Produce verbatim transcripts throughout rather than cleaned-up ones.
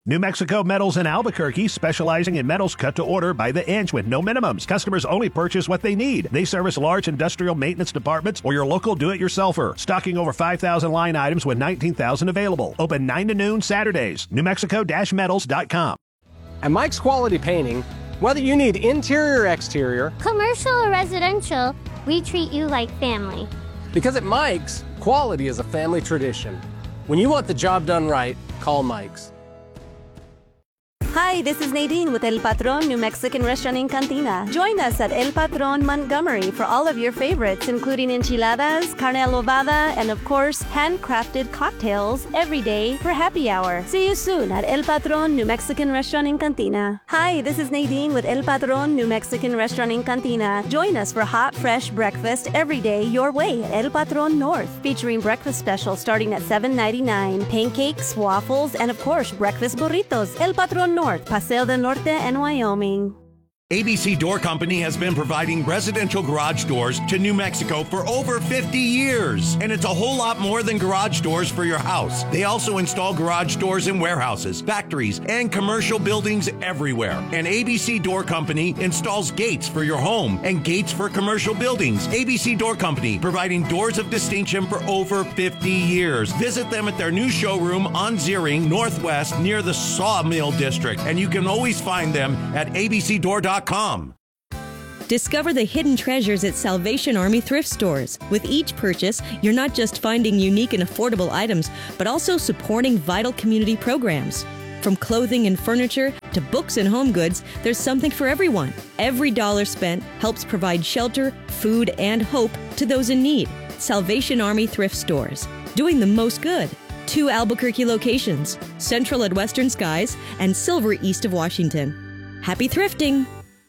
New Mexico Metals in Albuquerque, specializing in metals cut to order by the inch with no minimums. Customers only purchase what they need. They service large industrial maintenance departments or your local do-it-yourselfer. Stocking over five thousand line items with nineteen thousand available. Open nine to noon Saturdays. New Mexico Metals dot com. At Mike's Quality Painting, whether you need interior or exterior, commercial or residential, we treat you like family. Because at Mike's, quality is a family tradition. When you want the job done right, call Mike's. Hi, this is Nadine with El Patron New Mexican Restaurant in Cantina. Join us at El Patron Montgomery for all of your favorites, including enchiladas, carne adobada, and of course, handcrafted cocktails every day for happy hour. See you soon at El Patron New Mexican Restaurant in Cantina. Hi, this is Nadine with El Patron New Mexican Restaurant in Cantina. Join us for hot, fresh breakfast every day your way at El Patron North, featuring breakfast specials starting at seven ninety-nine, pancakes, waffles, and of course, breakfast burritos. El Patron North. North, Paseo del Norte, and Wyoming. A B C Door Company has been providing residential garage doors to New Mexico for over fifty years. And it's a whole lot more than garage doors for your house. They also install garage doors in warehouses, factories, and commercial buildings everywhere. And A B C Door Company installs gates for your home and gates for commercial buildings. A B C Door Company, providing doors of distinction for over fifty years. Visit them at their new showroom on Ziering Northwest near the Sawmill District. And you can always find them at A B C door dot com. Discover the hidden treasures at Salvation Army thrift stores. With each purchase, you're not just finding unique and affordable items, but also supporting vital community programs. From clothing and furniture to books and home goods, there's something for everyone. Every dollar spent helps provide shelter, food, and hope to those in need. Salvation Army thrift stores, doing the most good. Two Albuquerque locations, Central at Western Skies and Silver east of Washington. Happy thrifting!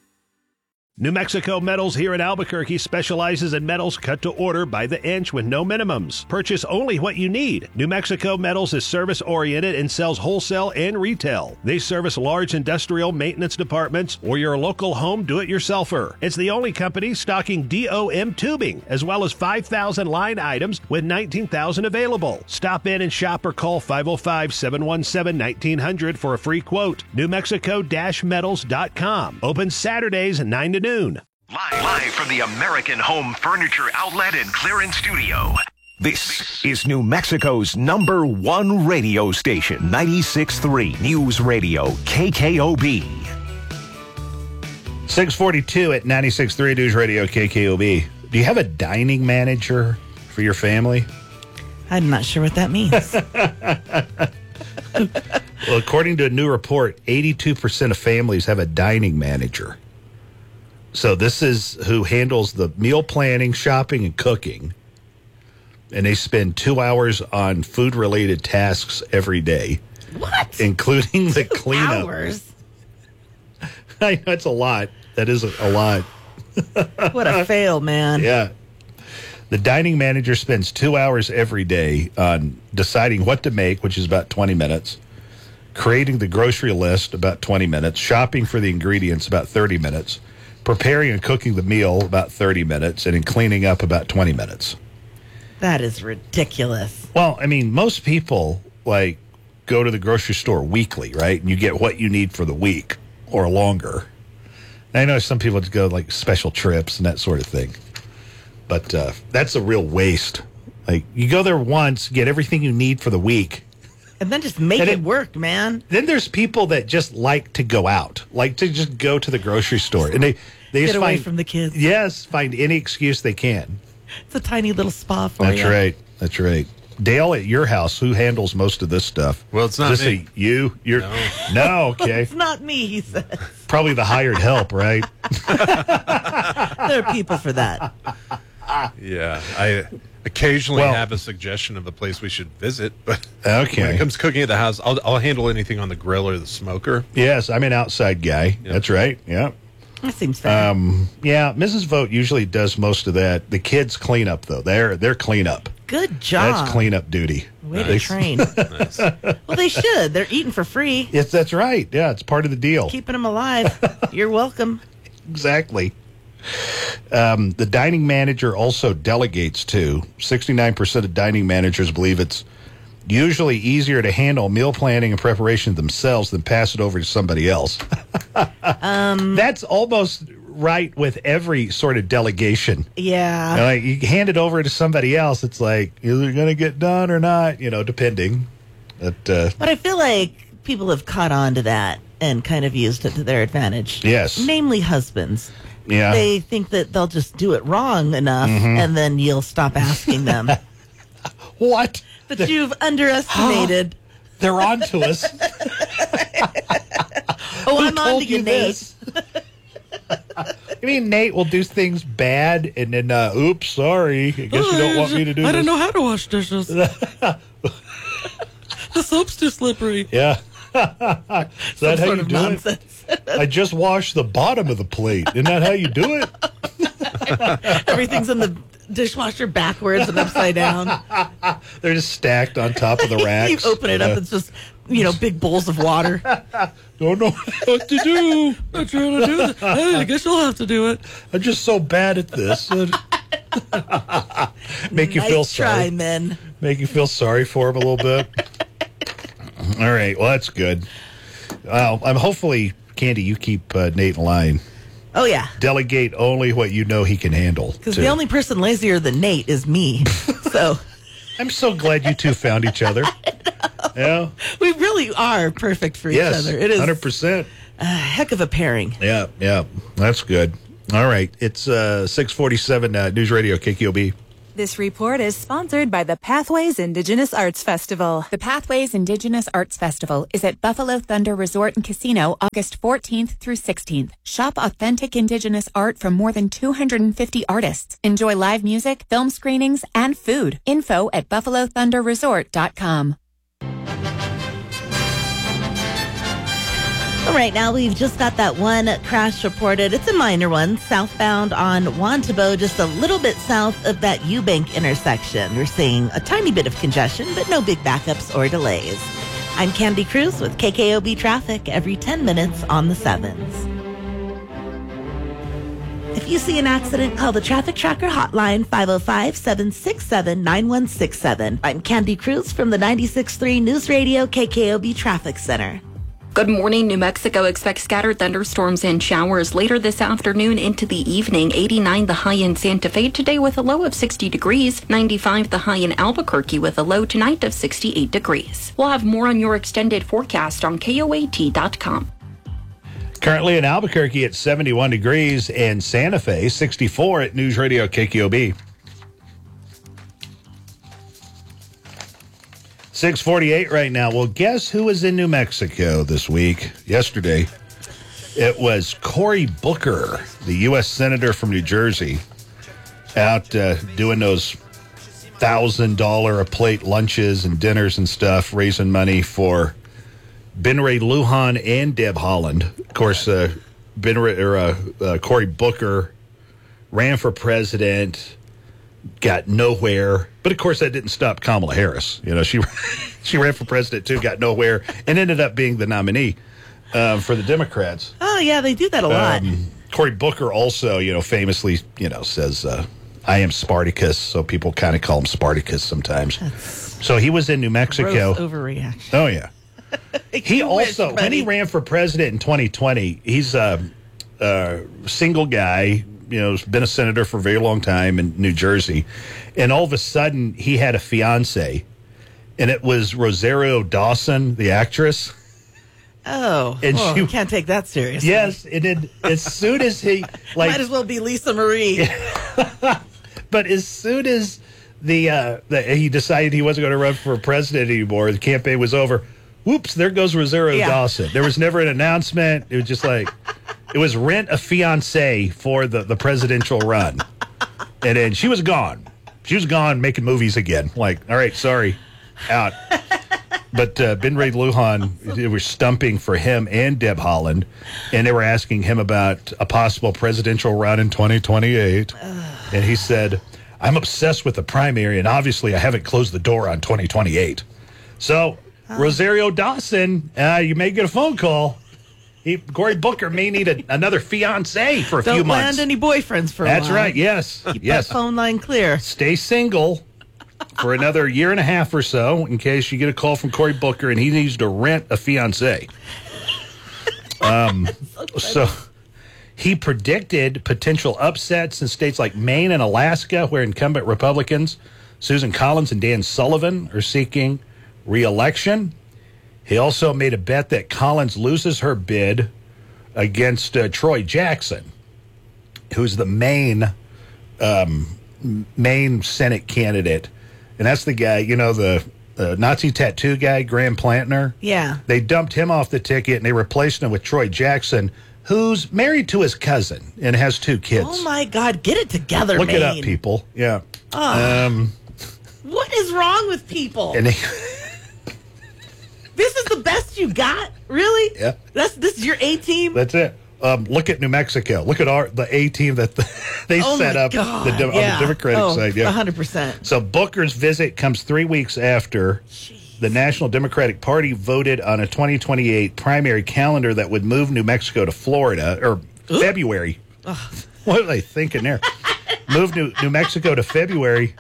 New Mexico Metals here in Albuquerque specializes in metals cut to order by the inch with no minimums. Purchase only what you need. New Mexico Metals is service-oriented and sells wholesale and retail. They service large industrial maintenance departments or your local home do-it-yourselfer. It's the only company stocking D O M tubing, as well as five thousand line items with nineteen thousand available. Stop in and shop or call five oh five, seven one seven, nineteen hundred for a free quote. New Mexico Metals dot com. Open Saturdays at nine to noon. Live, live from the American Home Furniture Outlet and Clearance Studio. This is New Mexico's number one radio station, ninety-six point three News Radio, K K O B. six forty-two at ninety-six point three News Radio, K K O B. Do you have a dining manager for your family? I'm not sure what that means. Well, according to a new report, eighty-two percent of families have a dining manager. So this is who handles the meal planning, shopping, and cooking. And they spend two hours on food-related tasks every day. What? Including the two cleanup. Hours? I know, it's a lot. That is a, a lot. What a fail, man. Yeah. The dining manager spends two hours every day on deciding what to make, which is about twenty minutes, creating the grocery list, about twenty minutes, shopping for the ingredients, about thirty minutes, preparing and cooking the meal, about thirty minutes, and in cleaning up, about twenty minutes. That is ridiculous. Well, I mean, most people, like, go to the grocery store weekly, right? And you get what you need for the week or longer. And I know some people just go, like, special trips and that sort of thing. But uh, that's a real waste. Like, you go there once, get everything you need for the week. And then just make And it, it- work, man. Then there's people that just like to go out, like to just go to the grocery store. And they, they Get just away find, from the kids. Yes, find any excuse they can. It's a tiny little spa for That's you. right. That's right. Dale, at your house, who handles most of this stuff? Well, it's not Is this me. a- you? You're, No. no, okay. It's not me, he says. Probably the hired help, right? There are people for that. Yeah, I occasionally Well- have a suggestion of a place we should visit, but Okay. when it comes to cooking at the house, I'll, I'll handle anything on the grill or the smoker. Yes, I'm an outside guy. Yep. That's right. Yeah. That seems fair. Um, yeah, Missus Vogt usually does most of that. The kids clean up, though. They're they're clean up. Good job. That's cleanup duty. Way They- to train. Well, they should. They're eating for free. Yes, that's right. Yeah, it's part of the deal. Keeping them alive. You're welcome. Exactly. Um, the dining manager also delegates to. sixty-nine percent of dining managers believe it's Usually easier to handle meal planning and preparation themselves than pass it over to somebody else. um, That's almost right with every sort of delegation. Yeah. You know, like you hand it over to somebody else, it's like either going to get done or not, you know, depending. But, uh, but I feel like people have caught on to that and kind of used it to their advantage. Yes. Namely husbands. Yeah. They think that they'll just do it wrong enough, Mhm. and then you'll stop asking them. What? That They're, you've underestimated. They're on to us. Oh, Who I'm on told to you, you Nate. this? I mean, Nate will do things bad, and then, uh, oops, sorry. I guess you don't want me to do I this. don't know how to wash dishes. The soap's too slippery. Yeah. Is that Some how sort you of do nonsense. it? I just washed the bottom of the plate. Isn't that how you do it? Everything's in the dishwasher backwards and upside down. They're just stacked on top of the racks. You open it up, Uh, it's just, you know, big bowls of water. Don't know what to do. I'm trying to do this. Hey, I guess you'll have to do it. I'm just so bad at this. Make you Nice feel try, sorry. men. Make you feel sorry for him a little bit. All right. Well, that's good. Well, I'm hopefully, Candy, you keep uh, Nate in line. Oh, yeah. Delegate only what you know he can handle. Because too. the only person lazier than Nate is me. So I'm so glad you two found each other. Yeah. we really are perfect for Yes. each other. It is one hundred percent. a heck of a pairing. Yeah. Yeah. That's good. All right. It's uh, six forty-seven uh, News Radio K K O B. This report is sponsored by the Pathways Indigenous Arts Festival. The Pathways Indigenous Arts Festival is at Buffalo Thunder Resort and Casino August fourteenth through sixteenth. Shop authentic Indigenous art from more than two hundred fifty artists. Enjoy live music, film screenings, and food. Info at buffalo thunder resort dot com. All right, now we've just got that one crash reported. It's a minor one, southbound on Wantabo, just a little bit south of that Eubank intersection. We're seeing a tiny bit of congestion, but no big backups or delays. I'm Candy Cruz with K K O B Traffic every ten minutes on the sevens. If you see an accident, call the Traffic Tracker hotline five oh five, seven six seven, nine one six seven. I'm Candy Cruz from the ninety-six point three News Radio K K O B Traffic Center. Good morning. New Mexico expects scattered thunderstorms and showers later this afternoon into the evening. eighty-nine the high in Santa Fe today with a low of sixty degrees. ninety-five the high in Albuquerque with a low tonight of sixty-eight degrees. We'll have more on your extended forecast on K O A T dot com. Currently in Albuquerque at seventy-one degrees and Santa Fe sixty-four at News Radio K K O B. six forty-eight right now. Well, guess who was in New Mexico this week? Yesterday. It was Cory Booker, the U S Senator from New Jersey, out uh, doing those one thousand dollars a plate lunches and dinners and stuff, raising money for Ben Ray Lujan and Deb Haaland. Of course, uh, Ben Ray, or, uh, uh, Cory Booker ran for president, got nowhere. But, of course, that didn't stop Kamala Harris. You know, she she ran for president, too, got nowhere, and ended up being the nominee uh, for the Democrats. Oh, yeah, they do that a lot. Um, Cory Booker also, you know, famously, you know, says, uh, I am Spartacus, so people kind of call him Spartacus sometimes. That's so he was in New Mexico. Gross overreaction. Oh, yeah. He also, wish, when he buddy. ran for president in twenty twenty, he's a, a single guy, you know, has been a senator for a very long time in New Jersey. And all of a sudden, he had a fiance, and it was Rosario Dawson, the actress. Oh, And well, she- you can't take that seriously. Yes, and then as soon as he, like, Might as well be Lisa Marie. but as soon as the, uh, the he decided he wasn't going to run for president anymore, the campaign was over. Whoops, there goes Rosario Yeah. Dawson. There was never an announcement. It was just like, it was rent a fiance for the, the presidential run. And then she was gone. She was gone making movies again. Like, all right, sorry, out. But uh, Ben Ray Lujan, they were stumping for him and Deb Haaland, and they were asking him about a possible presidential run in twenty twenty-eight. And he said, I'm obsessed with the primary, and obviously I haven't closed the door on twenty twenty-eight. So, Rosario Dawson, uh, you may get a phone call. He, Cory Booker may need a, another fiance for a Don't few months. land any boyfriends for a That's while. right, yes. Keep yes. that phone line clear. Stay single. for another year and a half or so, in case you get a call from Cory Booker and he needs to rent a fiancé. Um, so, so he predicted potential upsets in states like Maine and Alaska, where incumbent Republicans Susan Collins and Dan Sullivan are seeking re-election. He also made a bet that Collins loses her bid against uh, Troy Jackson, who's the main um, main Senate candidate. And that's the guy, you know, the uh, Nazi tattoo guy, Graham Plantner. Yeah. They dumped him off the ticket and they replaced him with Troy Jackson, who's married to his cousin and has two kids. Oh, my God. Get it together, Look Maine. it up, people. Yeah. Oh. Um, what is wrong with people? And they, this is the best you got? Really? Yeah. That's This is your A team? That's it. Um, look at New Mexico. Look at our the A team that the, they oh set my up God. the, yeah. on the Democratic oh, side. Yeah, one hundred percent. So Booker's visit comes three weeks after Jeez. the National Democratic Party voted on a twenty twenty-eight primary calendar that would move New Mexico to Florida, or Ooh. February. Ugh. What are they thinking there? Move New, New Mexico to February,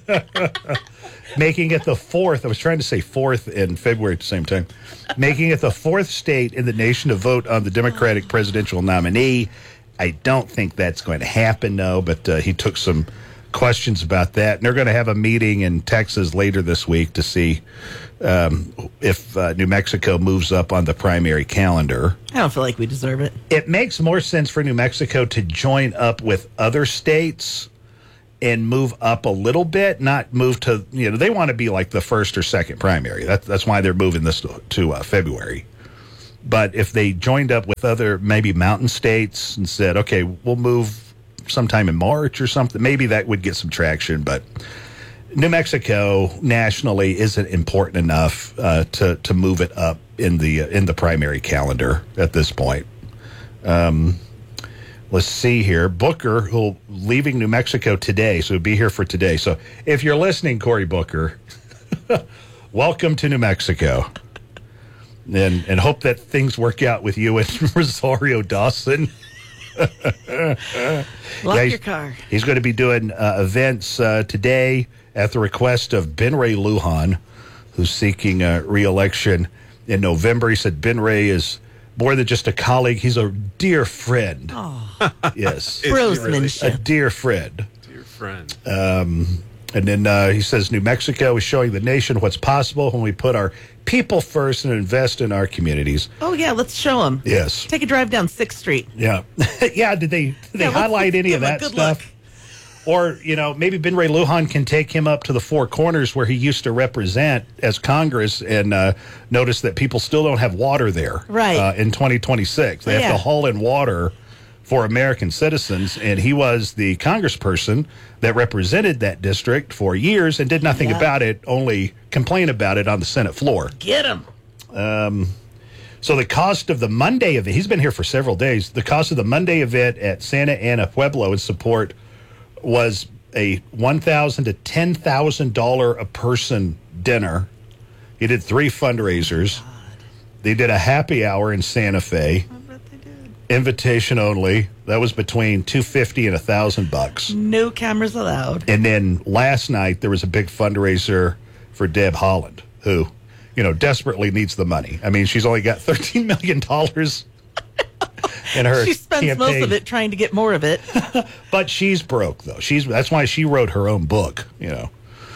making it the fourth. I was trying to say fourth in February at the same time. Making it the fourth state in the nation to vote on the Democratic presidential nominee. I don't think that's going to happen, no, but uh, he took some questions about that. And they're going to have a meeting in Texas later this week to see um, if uh, New Mexico moves up on the primary calendar. I don't feel like we deserve it. It makes more sense for New Mexico to join up with other states and move up a little bit, not move to, you know, they want to be like the first or second primary. That, that's why they're moving this to, to uh, February. But if they joined up with other maybe mountain states and said, okay, we'll move sometime in March or something, maybe that would get some traction. But New Mexico nationally isn't important enough uh, to, to move it up in the, uh, in the primary calendar at this point. Um, Let's see here. Booker, who'll leaving New Mexico today, so he'll be here for today. So if you're listening, Cory Booker, welcome to New Mexico. And and hope that things work out with you and Rosario Dawson. Lock yeah, your car. He's going to be doing uh, events uh, today at the request of Ben Ray Lujan, who's seeking uh, re-election in November. He said Ben Ray is more than just a colleague, he's a dear friend. Oh. Yes. Brosmanship. A dear friend. Dear friend. Um, and then uh, he says New Mexico is showing the nation what's possible when we put our people first and invest in our communities. Oh, yeah, let's show them. Yes. Take a drive down sixth Street. Yeah. yeah, did they, did they yeah, highlight any of give a that good stuff? look. Or, you know, maybe Ben Ray Lujan can take him up to the Four Corners where he used to represent as Congress and uh, notice that people still don't have water there. Right. Uh, in twenty twenty-six. They Oh, have yeah. to haul in water for American citizens. And he was the congressperson that represented that district for years and did nothing Yeah. about it, only complain about it on the Senate floor. Get him. Um, so the cost of the Monday event, he's been here for several days, the cost of the Monday event at Santa Ana Pueblo in support was a one thousand dollars to ten thousand dollars a person dinner. He did three fundraisers. God. They did a happy hour in Santa Fe. I bet they did. Invitation only. That was between two hundred fifty dollars and one thousand bucks. No cameras allowed. And then last night there was a big fundraiser for Deb Haaland, who, you know, desperately needs the money. I mean, she's only got thirteen million dollars in her She spends campaign. most of it trying to get more of it. But she's broke, though. She's that's why she wrote her own book, you know.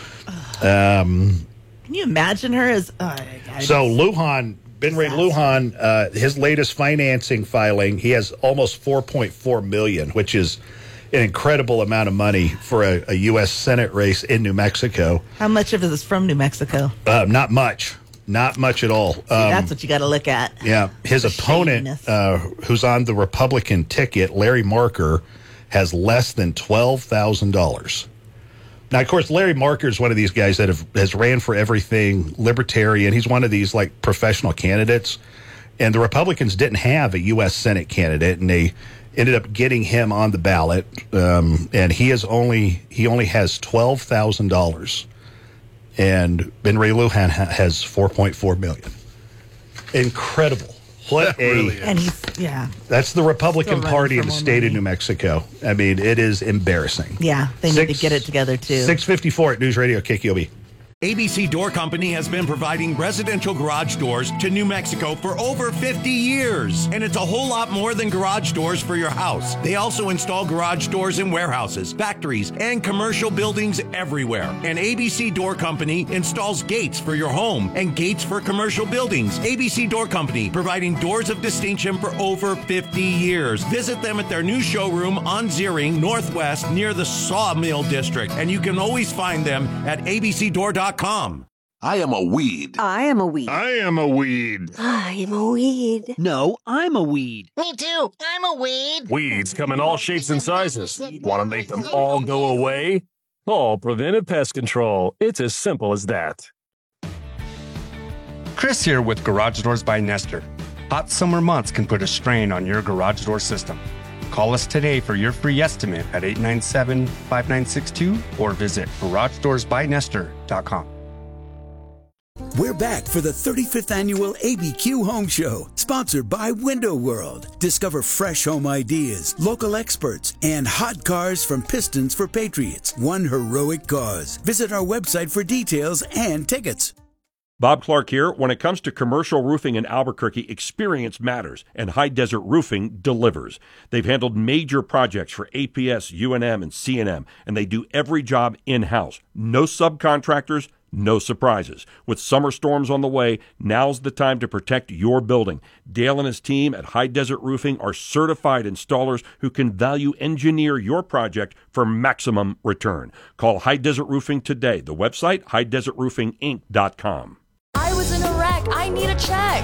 Um, Can you imagine her as... Oh, I- so Lujan, Ben Ray Lujan, uh, his latest financing filing, he has almost four point four million dollars, which is an incredible amount of money for a, a U S Senate race in New Mexico. How much of it is from New Mexico? Uh, not much. Not much at all. See, Um, that's what you got to look at. Yeah, his The opponent, shadiness. uh, who's on the Republican ticket, Larry Marker, has less than twelve thousand dollars. Now, of course, Larry Marker is one of these guys that have, has ran for everything, libertarian. He's one of these, like, professional candidates. And the Republicans didn't have a U S Senate candidate, and they ended up getting him on the ballot. Um, and he is only he only has twelve thousand dollars. And Ben Ray Lujan ha- has four point four million dollars. Incredible. What a really And he's, yeah. That's the Republican Still running Party for in the more state money. of New Mexico. I mean, it is embarrassing. Yeah, they need Six- to get it together, too. six fifty-four at News Radio K Q O B. A B C Door Company has been providing residential garage doors to New Mexico for over fifty years. And it's a whole lot more than garage doors for your house. They also install garage doors in warehouses, factories, and commercial buildings everywhere. And A B C Door Company installs gates for your home and gates for commercial buildings. A B C Door Company, providing doors of distinction for over fifty years. Visit them at their new showroom on Zeering Northwest near the Sawmill District. And you can always find them at a b c door dot com. I am a weed. I am a weed. I am a weed. I am a weed. No, I'm a weed. Me too. I'm a weed. Weeds come in all shapes and sizes. Want to make them all go away? Oh, Preventive Pest Control. It's as simple as that. Chris here with Garage Doors by Nestor. Hot summer months can put a strain on your garage door system. Call us today for your free estimate at eight nine seven, five nine six two or visit garage doors by nestor dot com. We're back for the thirty-fifth annual A B Q Home Show, sponsored by Window World. Discover fresh home ideas, local experts, and hot cars from Pistons for Patriots. One heroic cause. Visit our website for details and tickets. Bob Clark here. When it comes to commercial roofing in Albuquerque, experience matters, and High Desert Roofing delivers. They've handled major projects for A P S, U N M, and C and M, and they do every job in-house. No subcontractors, no surprises. With summer storms on the way, now's the time to protect your building. Dale and his team at High Desert Roofing are certified installers who can value engineer your project for maximum return. Call High Desert Roofing today. The website, high desert roofing inc dot com. I was in a wreck. I need a check.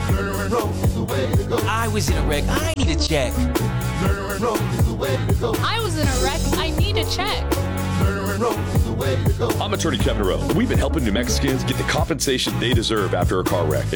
I was in a wreck. I need a check. I was in a wreck. I need a check. I'm attorney Kevin Rowe. We've been helping New Mexicans get the compensation they deserve after a car wreck.